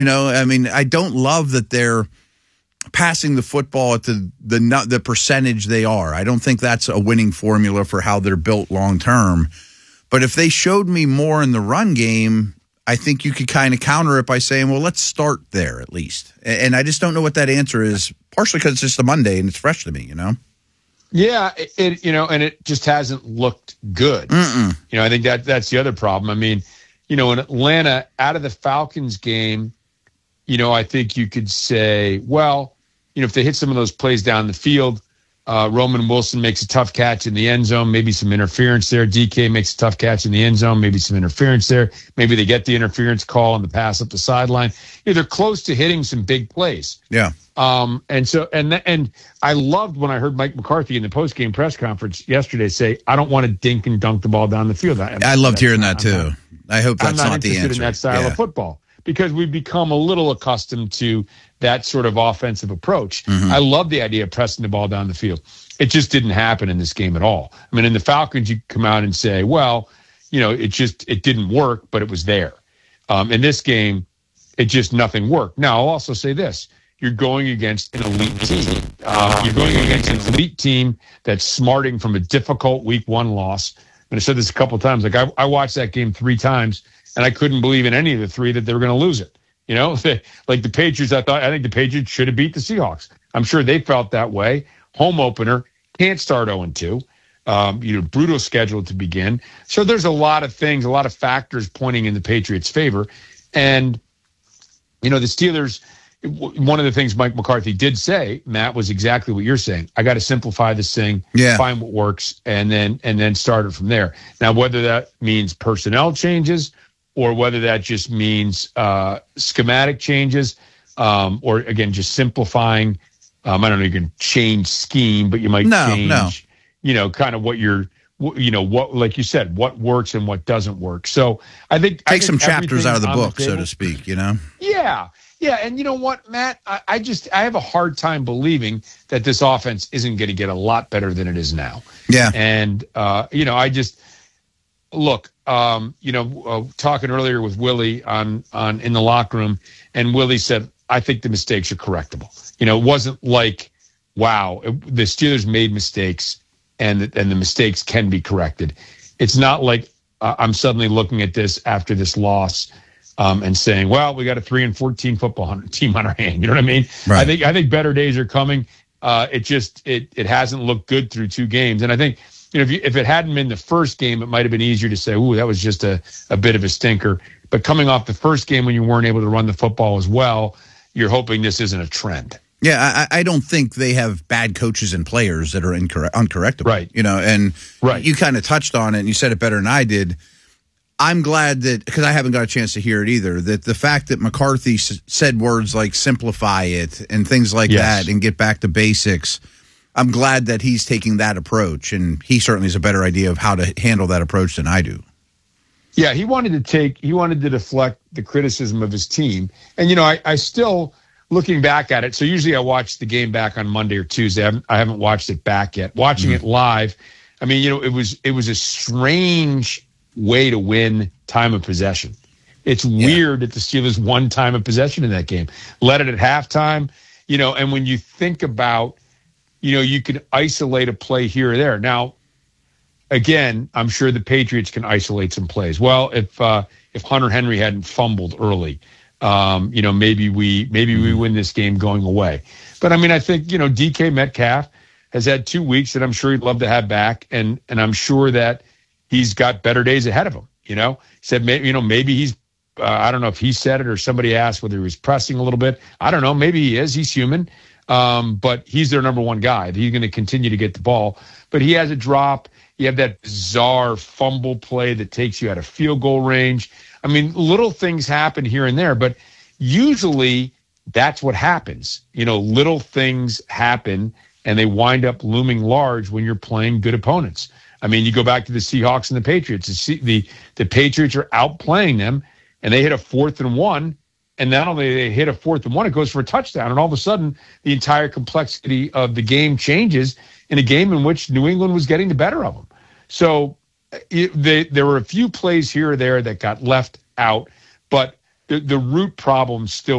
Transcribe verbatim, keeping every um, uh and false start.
You know, I mean, I don't love that they're passing the football at the the the percentage they are. I don't think that's a winning formula for how they're built long term. But if they showed me more in the run game, I think you could kind of counter it by saying, well, let's start there at least. And I just don't know what that answer is, partially because it's just a Monday and it's fresh to me, you know? Yeah, it, it you know, and it just hasn't looked good. Mm-mm. You know, I think that that's the other problem. I mean, you know, in Atlanta, out of the Falcons game, you know, I think you could say, well, you know, if they hit some of those plays down the field, uh, Roman Wilson makes a tough catch in the end zone, maybe some interference there. D K makes a tough catch in the end zone, maybe some interference there. Maybe they get the interference call on the pass up the sideline. You know, they're close to hitting some big plays. Yeah. Um, and so, and and I loved when I heard Mike McCarthy in the post-game press conference yesterday say, "I don't want to dink and dunk the ball down the field." I, I loved hearing not, that too. Not, I hope that's I'm not, not the interested answer in that style yeah. of football because we've become a little accustomed to that sort of offensive approach. Mm-hmm. I love the idea of pressing the ball down the field. It just didn't happen in this game at all. I mean, in the Falcons, you come out and say, "Well, you know, it just it didn't work, but it was there." Um, in this game, it just nothing worked. Now, I'll also say this. You're going against an elite team. Uh, you're going against an elite team that's smarting from a difficult week one loss. And I said this a couple of times. Like I, I watched that game three times, and I couldn't believe in any of the three that they were going to lose it. You know, like the Patriots, I thought I think the Patriots should have beat the Seahawks. I'm sure they felt that way. Home opener, can't start oh and two. Um, you know, brutal schedule to begin. So there's a lot of things, a lot of factors pointing in the Patriots' favor. And, you know, the Steelers, one of the things Mike McCarthy did say, Matt, was exactly what you're saying. I got to simplify this thing, yeah. find what works, and then and then start it from there. Now, whether that means personnel changes or whether that just means uh, schematic changes, um, or, again, just simplifying, um, I don't know, you can change scheme, but you might no, change, no. you know, kind of what you're, you know, what, like you said, what works and what doesn't work. So I think take I think some chapters out of the book, the so to speak, you know? Yeah. Yeah, and you know what, Matt? I, I just I have a hard time believing that this offense isn't going to get a lot better than it is now. Yeah, and uh, you know, I just look. Um, you know, uh, talking earlier with Willie on on in the locker room, and Willie said, "I think the mistakes are correctable." You know, it wasn't like, "Wow, it, the Steelers made mistakes, and and the mistakes can be corrected." It's not like uh, I'm suddenly looking at this after this loss. Um, and saying, well, we got a three and fourteen football team on our hand. You know what I mean? Right. I think I think better days are coming. Uh, it just it it hasn't looked good through two games, and I think you know if you, if it hadn't been the first game, it might have been easier to say, ooh, that was just a a bit of a stinker. But coming off the first game when you weren't able to run the football as well, you're hoping this isn't a trend. Yeah, I, I don't think they have bad coaches and players that are incorrect, uncorrectable. Right. You know, and right. you kind of touched on it, and you said it better than I did. I'm glad that, because I haven't got a chance to hear it either, that the fact that McCarthy s- said words like simplify it and things like yes. that and get back to basics, I'm glad that he's taking that approach, and he certainly has a better idea of how to handle that approach than I do. Yeah, he wanted to take, he wanted to deflect the criticism of his team. And, you know, I, I still, looking back at it, so usually I watch the game back on Monday or Tuesday. I haven't, I haven't watched it back yet. Watching mm-hmm. it live, I mean, you know, it was it was a strange way to win time of possession. It's weird yeah. that the Steelers won time of possession in that game. Led it at halftime, you know, and when you think about, you know, you can isolate a play here or there. Now, again, I'm sure the Patriots can isolate some plays. Well, if uh, if Hunter Henry hadn't fumbled early, um, you know, maybe we maybe we win this game going away. But I mean, I think, you know, D K Metcalf has had two weeks that I'm sure he'd love to have back, and and I'm sure that he's got better days ahead of him. You know, he said, maybe, you know, maybe he's, uh, I don't know if he said it or somebody asked whether he was pressing a little bit. I don't know. Maybe he is. He's human. Um, but he's their number one guy. He's going to continue to get the ball. But he has a drop. You have that bizarre fumble play that takes you out of field goal range. I mean, little things happen here and there, but usually that's what happens. You know, little things happen and they wind up looming large when you're playing good opponents. I mean, you go back to the Seahawks and the Patriots. The, the, the Patriots are outplaying them, and they hit a fourth and one, and not only they hit a fourth and one, it goes for a touchdown, and all of a sudden the entire complexity of the game changes in a game in which New England was getting the better of them. So it, they, there were a few plays here or there that got left out, but the, the root problem still